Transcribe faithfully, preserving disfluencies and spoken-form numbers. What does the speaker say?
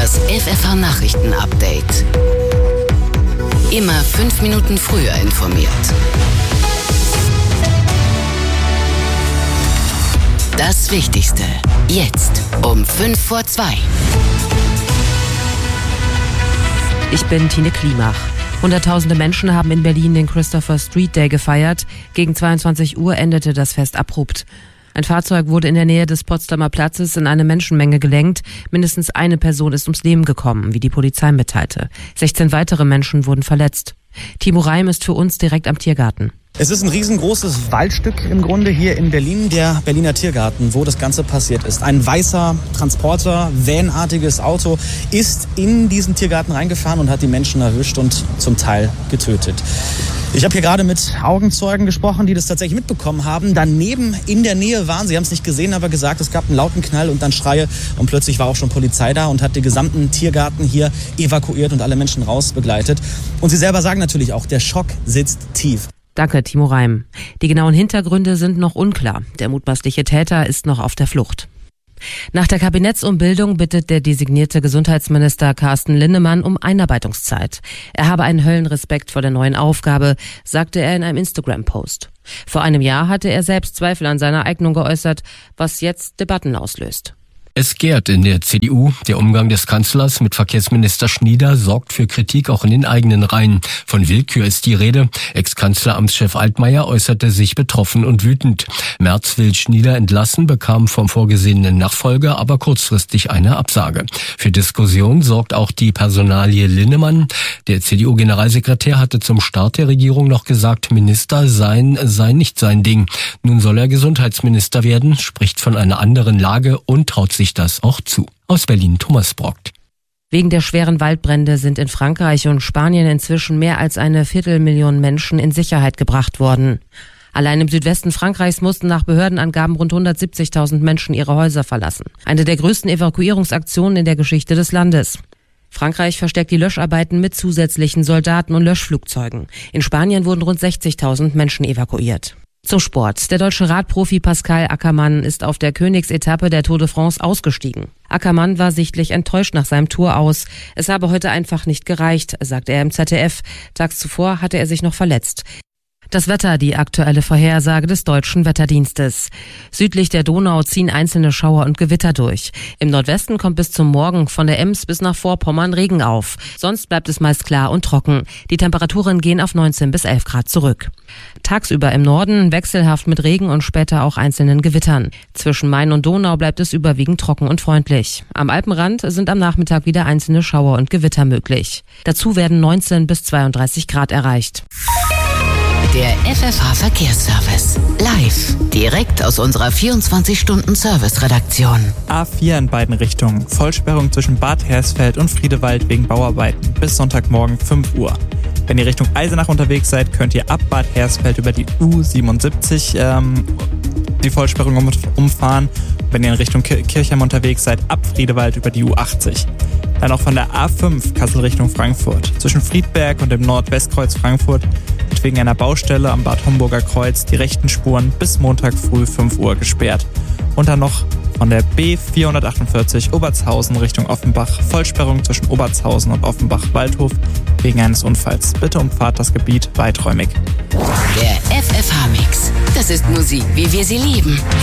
Das F F H-Nachrichten-Update. Immer fünf Minuten früher informiert. Das Wichtigste jetzt um fünf vor zwei. Ich bin Tine Klimach. Hunderttausende Menschen haben in Berlin den Christopher Street Day gefeiert. Gegen zweiundzwanzig Uhr endete das Fest abrupt. Ein Fahrzeug wurde in der Nähe des Potsdamer Platzes in eine Menschenmenge gelenkt. Mindestens eine Person ist ums Leben gekommen, wie die Polizei mitteilte. sechzehn weitere Menschen wurden verletzt. Timo Reim ist für uns direkt am Tiergarten. Es ist ein riesengroßes Waldstück im Grunde hier in Berlin, der Berliner Tiergarten, wo das Ganze passiert ist. Ein weißer Transporter, vanartiges Auto ist in diesen Tiergarten reingefahren und hat die Menschen erwischt und zum Teil getötet. Ich habe hier gerade mit Augenzeugen gesprochen, die das tatsächlich mitbekommen haben. Daneben in der Nähe waren, sie haben es nicht gesehen, aber gesagt, es gab einen lauten Knall und dann Schreie. Und plötzlich war auch schon Polizei da und hat den gesamten Tiergarten hier evakuiert und alle Menschen raus begleitet. Und sie selber sagen natürlich auch, der Schock sitzt tief. Danke, Timo Reim. Die genauen Hintergründe sind noch unklar. Der mutmaßliche Täter ist noch auf der Flucht. Nach der Kabinettsumbildung bittet der designierte Gesundheitsminister Carsten Linnemann um Einarbeitungszeit. Er habe einen Höllenrespekt vor der neuen Aufgabe, sagte er in einem Instagram-Post. Vor einem Jahr hatte er selbst Zweifel an seiner Eignung geäußert, was jetzt Debatten auslöst. Es gärt in der C D U. Der Umgang des Kanzlers mit Verkehrsminister Schnieder sorgt für Kritik auch in den eigenen Reihen. Von Willkür ist die Rede. Ex-Kanzleramtschef Altmaier äußerte sich betroffen und wütend. Merz will Schnieder entlassen, bekam vom vorgesehenen Nachfolger aber kurzfristig eine Absage. Für Diskussion sorgt auch die Personalie Linnemann. Der C D U-Generalsekretär hatte zum Start der Regierung noch gesagt, Minister sein sei nicht sein Ding. Nun soll er Gesundheitsminister werden, spricht von einer anderen Lage und traut sich das auch zu. Aus Berlin Thomas Brockt. Wegen der schweren Waldbrände sind in Frankreich und Spanien inzwischen mehr als eine Viertelmillion Menschen in Sicherheit gebracht worden. Allein im Südwesten Frankreichs mussten nach Behördenangaben rund hundertsiebzigtausend Menschen ihre Häuser verlassen. Eine der größten Evakuierungsaktionen in der Geschichte des Landes. Frankreich verstärkt die Löscharbeiten mit zusätzlichen Soldaten und Löschflugzeugen. In Spanien wurden rund sechzigtausend Menschen evakuiert. Zum Sport. Der deutsche Radprofi Pascal Ackermann ist auf der Königsetappe der Tour de France ausgestiegen. Ackermann war sichtlich enttäuscht nach seinem Tour aus. Es habe heute einfach nicht gereicht, sagte er im Z D F. Tags zuvor hatte er sich noch verletzt. Das Wetter, die aktuelle Vorhersage des Deutschen Wetterdienstes. Südlich der Donau ziehen einzelne Schauer und Gewitter durch. Im Nordwesten kommt bis zum Morgen von der Ems bis nach Vorpommern Regen auf. Sonst bleibt es meist klar und trocken. Die Temperaturen gehen auf neunzehn bis elf Grad zurück. Tagsüber im Norden wechselhaft mit Regen und später auch einzelnen Gewittern. Zwischen Main und Donau bleibt es überwiegend trocken und freundlich. Am Alpenrand sind am Nachmittag wieder einzelne Schauer und Gewitter möglich. Dazu werden neunzehn bis zweiunddreißig Grad erreicht. Der F F H-Verkehrsservice. Live. Direkt aus unserer vierundzwanzig-Stunden-Service-Redaktion. A vier in beiden Richtungen. Vollsperrung zwischen Bad Hersfeld und Friedewald wegen Bauarbeiten. Bis Sonntagmorgen fünf Uhr. Wenn ihr Richtung Eisenach unterwegs seid, könnt ihr ab Bad Hersfeld über die U siebenundsiebzig ähm, die Vollsperrung um, umfahren. Wenn ihr in Richtung Kirchheim unterwegs seid, ab Friedewald über die U achtzig. Dann auch von der A fünf Kassel Richtung Frankfurt. Zwischen Friedberg und dem Nordwestkreuz Frankfurt wird wegen einer Baustelle am Bad Homburger Kreuz die rechten Spuren bis Montag früh fünf Uhr gesperrt. Und dann noch von der B vierhundertachtundvierzig Obertshausen Richtung Offenbach Vollsperrung zwischen Obertshausen und Offenbach-Waldhof wegen eines Unfalls. Bitte umfahrt das Gebiet weiträumig. Der F F H-Mix. Das ist Musik, wie wir sie lieben.